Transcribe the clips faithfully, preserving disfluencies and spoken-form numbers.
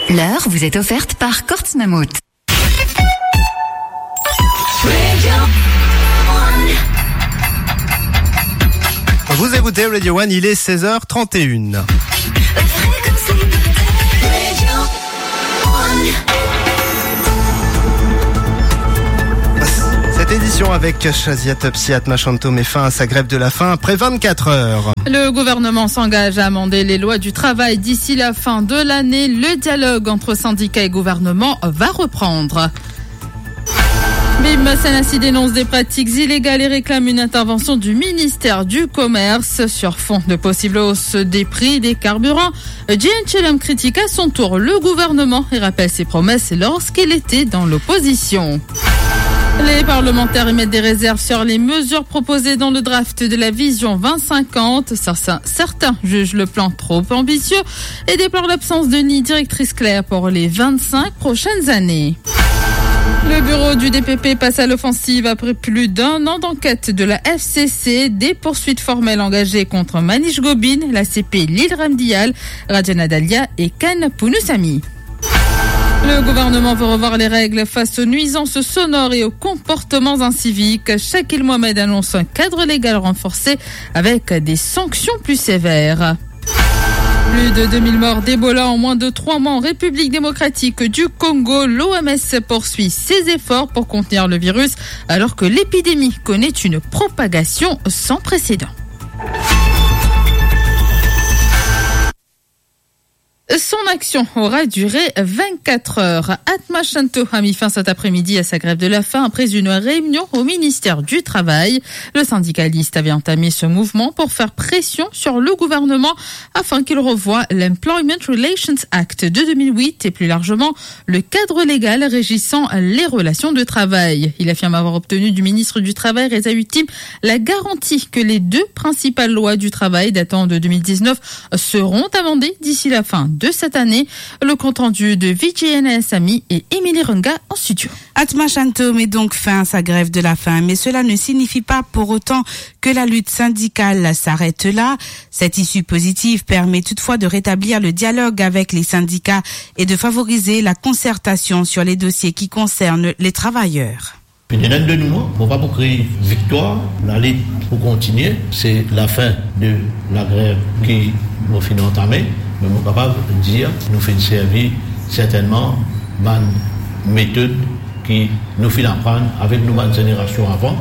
L'heure vous est offerte par Kortz Mammut. Vous écoutez Radio One, il est seize heures trente et une. Cette édition avec Shazia Topsi Atmachanto met fin à sa grève de la faim après vingt-quatre heures. Le gouvernement s'engage à amender les lois du travail d'ici la fin de l'année. Le dialogue entre syndicats et gouvernement va reprendre. Bim Sanassi dénonce des pratiques illégales et réclame une intervention du ministère du Commerce sur fond de possible hausse des prix des carburants. J N H L M critique à son tour le gouvernement et rappelle ses promesses lorsqu'il était dans l'opposition. Les parlementaires émettent des réserves sur les mesures proposées dans le draft de la vision vingt cinquante. Certains, certains jugent le plan trop ambitieux et déplorent l'absence de ligne directrice claire pour les vingt-cinq prochaines années. Le bureau du D P P passe à l'offensive après plus d'un an d'enquête de la F C C. Des poursuites formelles engagées contre Manish Gobin, la C P Lil Ramdial, Rajana Dalia et Khan Pounoussami. Le gouvernement veut revoir les règles face aux nuisances sonores et aux comportements inciviques. Shakil Mohamed annonce un cadre légal renforcé avec des sanctions plus sévères. Plus de deux mille morts d'Ebola en moins de trois mois en République démocratique du Congo. L'O M S poursuit ses efforts pour contenir le virus alors que l'épidémie connaît une propagation sans précédent. Son action aura duré vingt-quatre heures. Atmachanto a mis fin cet après-midi à sa grève de la faim après une réunion au ministère du Travail. Le syndicaliste avait entamé ce mouvement pour faire pression sur le gouvernement afin qu'il revoie l'Employment Relations Act de deux mille huit et plus largement le cadre légal régissant les relations de travail. Il affirme avoir obtenu du ministre du Travail, Reza Huttim, la garantie que les deux principales lois du travail datant de deux mille dix-neuf seront amendées d'ici la fin de cette année. Le compte-rendu de Vijayana Assami et Émilie Runga en studio. Atmachanto met donc fin à sa grève de la faim, mais cela ne signifie pas pour autant que la lutte syndicale s'arrête là. Cette issue positive permet toutefois de rétablir le dialogue avec les syndicats et de favoriser la concertation sur les dossiers qui concernent les travailleurs. Une dizaine de nous, on va pour créer victoire, la lutte pour continuer, c'est la fin de la grève qui nous finit entamée. Mais on est capable de dire nous fait servir certainement une méthode qui nous fait apprendre avec nos générations avant.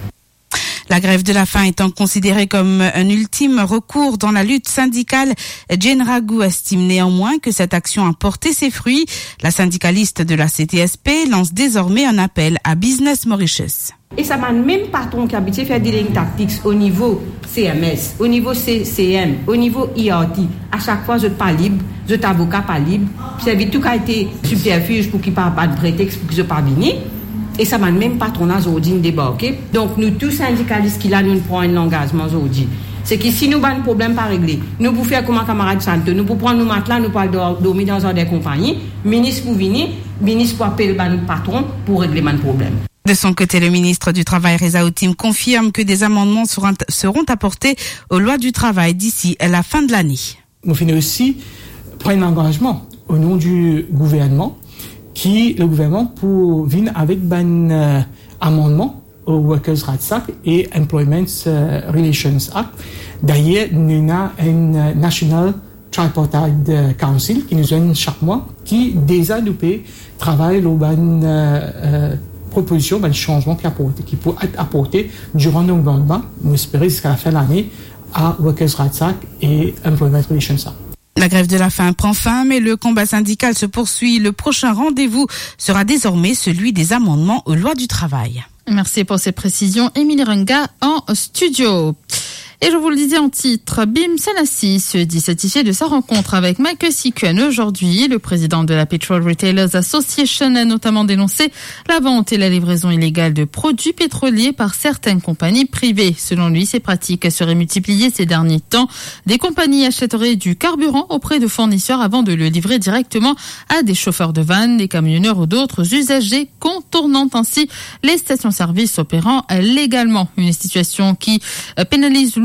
La grève de la faim étant considérée comme un ultime recours dans la lutte syndicale, Jane Ragou estime néanmoins que cette action a porté ses fruits. La syndicaliste de la C T S P lance désormais un appel à Business Mauritius. Et ça m'a même patron qui a habitué à faire des lignes tactiques au niveau C M S, au niveau C C M, au niveau I R T. À chaque fois, je ne suis pas libre, je suis avocat pas libre. C'est tout qui a été subterfuge pour qu'il n'y ait pas de prétexte pour que je ne pas venir. Et ça m'a même patronat aujourd'hui débarqué. Donc, nous, tous syndicalistes qui là, nous prenons un engagement aujourd'hui. C'est que si nous avons un problème pas réglé, nous pouvons faire comme un camarade Santo, nous pouvons prendre nos matelas, nous pouvons dormir dans une des compagnies, ministre pour venir, ministre pour appeler le patron pour régler le problème. De son côté, le ministre du Travail, Reza Huttim, confirme que des amendements seront, seront apportés aux lois du travail d'ici à la fin de l'année. Nous finissons aussi prendre un engagement au nom du gouvernement, qui le gouvernement pour venir avec un euh, amendement au Workers' Rights Act et Employment euh, Relations Act. D'ailleurs, nous avons un National Tripartite Council qui nous donne chaque mois, qui déjà nous peut travailler sur une euh, euh, proposition, un changement qui, apporté, qui peut être apporté durant le gouvernement, nous espérons jusqu'à la fin de l'année, à Workers' Rights Act et Employment Relations Act. La grève de la faim prend fin, mais le combat syndical se poursuit. Le prochain rendez-vous sera désormais celui des amendements aux lois du travail. Merci pour ces précisions. Émilie Runga en studio. Et je vous le disais en titre, Bim Sanassi se dit satisfait de sa rencontre avec Michael Sikuen aujourd'hui. Le président de la Petrol Retailers Association a notamment dénoncé la vente et la livraison illégale de produits pétroliers par certaines compagnies privées. Selon lui, ces pratiques seraient multipliées ces derniers temps. Des compagnies achèteraient du carburant auprès de fournisseurs avant de le livrer directement à des chauffeurs de vannes, des camionneurs ou d'autres usagers, contournant ainsi les stations-service opérant légalement. Une situation qui pénalise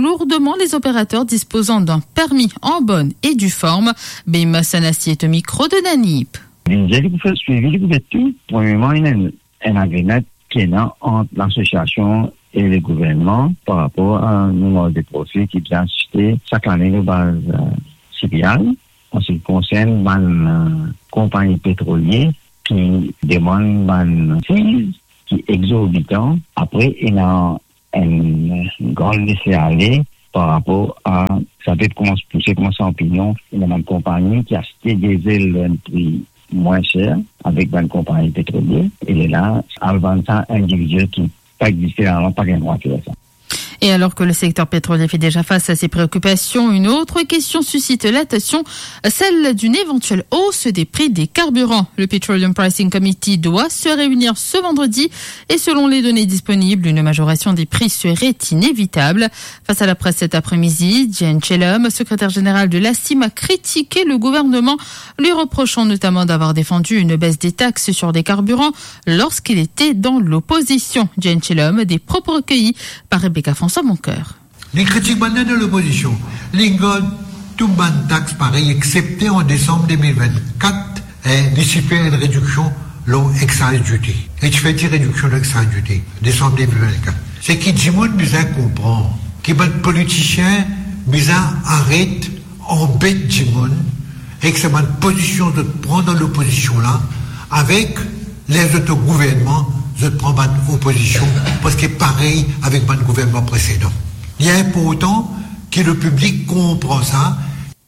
lourdement les opérateurs disposant d'un permis en bonne et due forme. Bim Sanassi est au micro de Nanip. J'ai pour faire suivi de couverture, premièrement, il y a un agrément qui est là entre l'association et le gouvernement par rapport à un nombre de profils qui vient acheter chaque année de base euh, céréales. En ce qui concerne la euh, compagnie pétrolière qui demande une fille qui est exorbitant. Après, il y a une, une grande laisser-aller par rapport à, ça peut commencer à pousser comme ça en pignon. Il y a une compagnie qui a acheté des ailes à un prix moins cher avec une compagnie pétrolière. Et là, à vingt ans, un individu qui pas existé avant, pas bien droit que ça. Et alors que le secteur pétrolier fait déjà face à ses préoccupations, une autre question suscite l'attention, celle d'une éventuelle hausse des prix des carburants. Le Petroleum Pricing Committee doit se réunir ce vendredi et selon les données disponibles, une majoration des prix serait inévitable. Face à la presse cet après-midi, Jane Chelum, secrétaire général de l'A C I M, a critiqué le gouvernement, lui reprochant notamment d'avoir défendu une baisse des taxes sur les carburants lorsqu'il était dans l'opposition. Jane Chelum, des propos recueillis par Rebecca François Moncoeur. Les critiques banales de l'opposition, les gars, tout ban taxe pareil, excepté en décembre deux mille vingt-quatre, et dissiper une réduction, l'eau excise duty. Et tu fais une réduction de l'excise duty, décembre deux mille vingt-quatre. C'est qui dit monde bizarre comprend, qui bat politicien bizarre arrête, embête du monde, et que c'est ma position de prendre l'opposition là, avec les autres gouvernements, je prends ma opposition, parce que pareil avec mon gouvernement précédent. Il est important que le public comprend ça.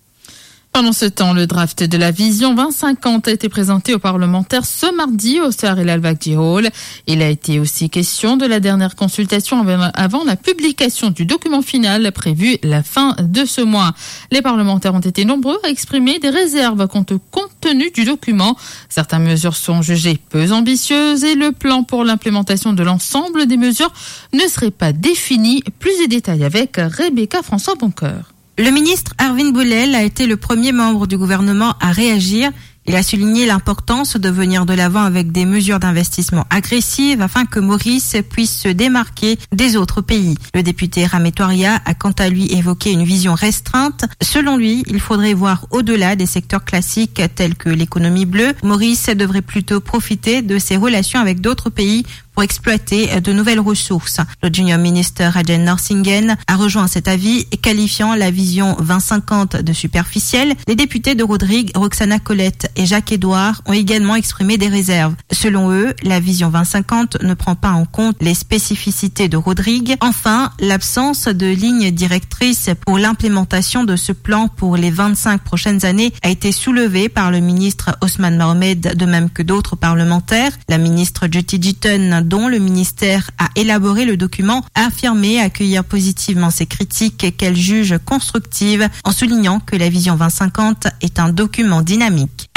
Pendant ce temps, le draft de la Vision vingt cinquante a été présenté aux parlementaires ce mardi au Saril Al-Vakji Hall. Il a été aussi question de la dernière consultation avant la publication du document final prévu la fin de ce mois. Les parlementaires ont été nombreux à exprimer des réserves quant au contenu du document. Certaines mesures sont jugées peu ambitieuses et le plan pour l'implémentation de l'ensemble des mesures ne serait pas défini. Plus de détails avec Rebecca François Boncoeur. Le ministre Arvin Boulel a été le premier membre du gouvernement à réagir. Il a souligné l'importance de venir de l'avant avec des mesures d'investissement agressives afin que Maurice puisse se démarquer des autres pays. Le député Rametoria a quant à lui évoqué une vision restreinte. Selon lui, il faudrait voir au-delà des secteurs classiques tels que l'économie bleue. Maurice devrait plutôt profiter de ses relations avec d'autres pays pour exploiter de nouvelles ressources. Le junior ministre Rajen Norsingen a rejoint cet avis, qualifiant la vision vingt cinquante de superficielle. Les députés de Rodrigue, Roxana Colette et Jacques-Édouard ont également exprimé des réserves. Selon eux, la vision vingt cinquante ne prend pas en compte les spécificités de Rodrigue. Enfin, l'absence de ligne directrice pour l'implémentation de ce plan pour les vingt-cinq prochaines années a été soulevée par le ministre Osman Mohamed, de même que d'autres parlementaires. La ministre Jyoti Jiton, dont le ministère a élaboré le document, a affirmé accueillir positivement ces critiques qu'elle juge constructives en soulignant que la vision vingt cinquante est un document dynamique.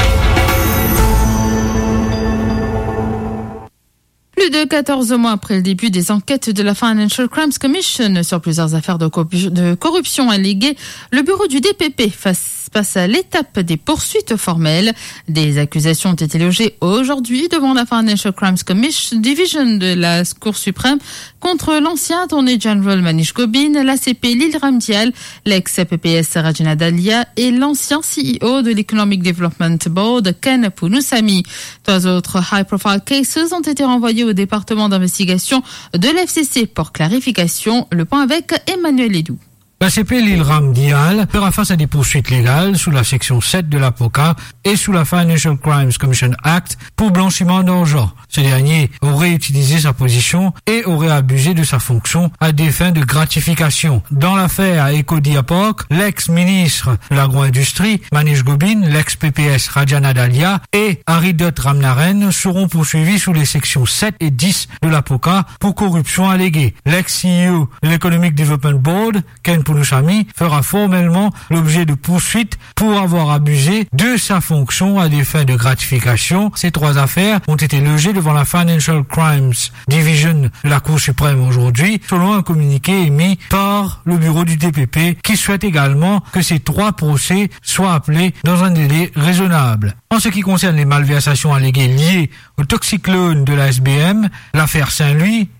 Plus de quatorze mois après le début des enquêtes de la Financial Crimes Commission sur plusieurs affaires de corruption alléguées, le bureau du D P P passe à l'étape des poursuites formelles. Des accusations ont été logées aujourd'hui devant la Financial Crimes Commission Division de la Cour suprême contre l'ancien Attorney General Manish Gobin, l'A C P Lilram Dial, l'ex-P P S Rajana Dalia et l'ancien C E O de l'Economic Development Board, Ken Punusamy. Trois autres high-profile cases ont été renvoyés au département d'investigation de l'F C C pour clarification. Le point avec Emmanuel Edou. L'A C P Lilram Dial fera face à des poursuites légales sous la section sept de l'A P O C A et sous la Financial Crimes Commission Act pour blanchiment d'argent. Ce dernier aurait utilisé sa position et aurait abusé de sa fonction à des fins de gratification. Dans l'affaire Ecodiapok, l'ex-ministre de l'agro-industrie, Manish Gobin, l'ex-P P S Rajana Dalia et Haridut Ramnaren seront poursuivis sous les sections sept et dix de l'A P O C A pour corruption alléguée. L'ex-C E O de l'Economic Development Board, Ken Punusamy, fera formellement l'objet de poursuites pour avoir abusé de sa fonction à des fins de gratification. Ces trois affaires ont été logées devant la Financial Crimes Division de la Cour suprême aujourd'hui, selon un communiqué émis par le bureau du D P P, qui souhaite également que ces trois procès soient appelés dans un délai raisonnable. En ce qui concerne les malversations alléguées liées au toxic loan de la S B M, l'affaire Saint-Louis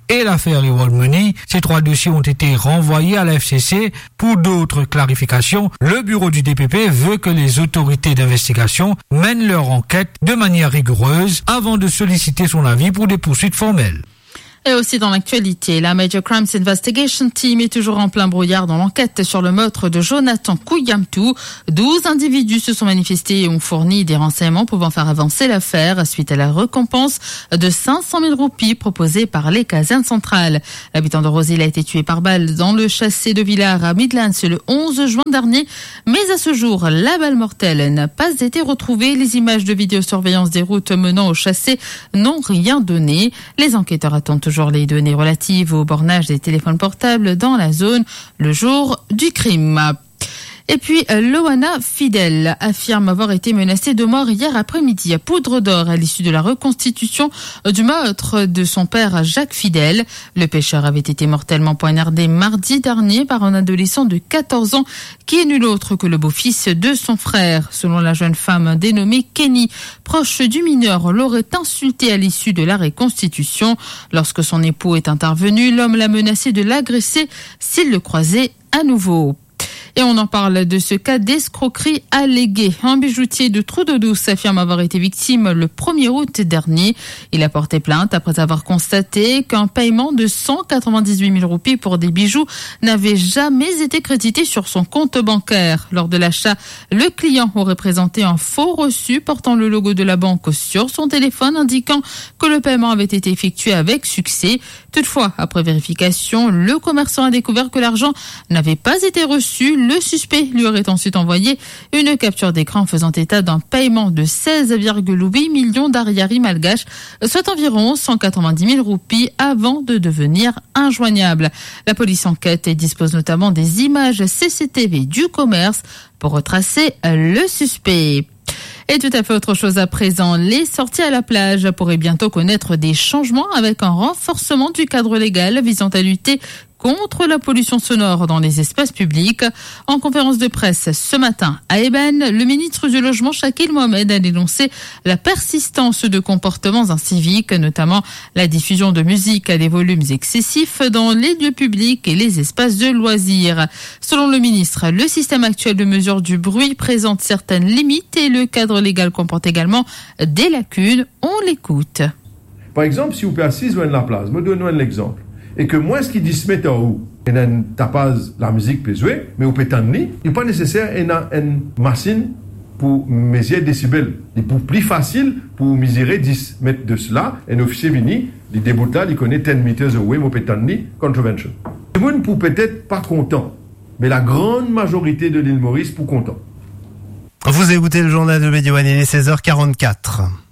et l'affaire Reward Money. Ces trois dossiers ont été renvoyés à la F C C pour d'autres clarifications. Le bureau du D P P veut que les autorités d'investigation mènent leur enquête de manière rigoureuse avant de solliciter son avis pour des poursuites formelles. Et aussi dans l'actualité, la Major Crimes Investigation Team est toujours en plein brouillard dans l'enquête sur le meurtre de Jonathan Kouyametou. Douze individus se sont manifestés et ont fourni des renseignements pouvant faire avancer l'affaire suite à la récompense de cinq cent mille roupies proposée par les casernes centrales. L'habitant de Rosil a été tué par balle dans le châssis de Villars à Midlands le onze juin dernier. Mais à ce jour, la balle mortelle n'a pas été retrouvée. Les images de vidéosurveillance des routes menant au châssis n'ont rien donné. Les enquêteurs attendent toujours les données relatives au bornage des téléphones portables dans la zone le jour du crime. Et puis, Loana Fidel affirme avoir été menacée de mort hier après-midi à Poudre d'Or à l'issue de la reconstitution du meurtre de son père Jacques Fidel. Le pêcheur avait été mortellement poignardé mardi dernier par un adolescent de quatorze ans qui est nul autre que le beau-fils de son frère. Selon la jeune femme dénommée Kenny, proche du mineur, l'aurait insulté à l'issue de la reconstitution. Lorsque son époux est intervenu, l'homme l'a menacé de l'agresser s'il le croisait à nouveau. Et on en parle de ce cas d'escroquerie alléguée. Un bijoutier de Trou-de-Douce affirme avoir été victime le premier août dernier. Il a porté plainte après avoir constaté qu'un paiement de cent quatre-vingt-dix-huit mille roupies pour des bijoux n'avait jamais été crédité sur son compte bancaire. Lors de l'achat, le client aurait présenté un faux reçu portant le logo de la banque sur son téléphone indiquant que le paiement avait été effectué avec succès. Toutefois, après vérification, le commerçant a découvert que l'argent n'avait pas été reçu. Le suspect lui aurait ensuite envoyé une capture d'écran faisant état d'un paiement de seize virgule huit millions d'ariari malgaches, soit environ cent quatre-vingt-dix mille roupies avant de devenir injoignable. La police enquête et dispose notamment des images C C T V du commerce pour retracer le suspect. Et tout à fait autre chose à présent, les sorties à la plage pourraient bientôt connaître des changements avec un renforcement du cadre légal visant à lutter contre la pollution sonore dans les espaces publics. En conférence de presse ce matin à Eben, le ministre du Logement Shakil Mohamed a dénoncé la persistance de comportements inciviques, notamment la diffusion de musique à des volumes excessifs dans les lieux publics et les espaces de loisirs. Selon le ministre, le système actuel de mesure du bruit présente certaines limites et le cadre légal comporte également des lacunes. On l'écoute. Par exemple, si vous êtes assis dans la place, me donnons un exemple. Et que moi, ce qui dit se mettre en haut, et dans tapage, la musique peut jouer, mais au pétani, il n'est pas nécessaire une machine pour mesurer décibels. Il est plus facile pour mesurer dix mètres de cela, et un officier vini, il débute là, il connaît dix meters away, au pétani, contravention. Les gens pour peut-être pas content, mais la grande majorité de l'île Maurice pour content. Vous écoutez le journal de Médio One, il est seize heures quarante-quatre.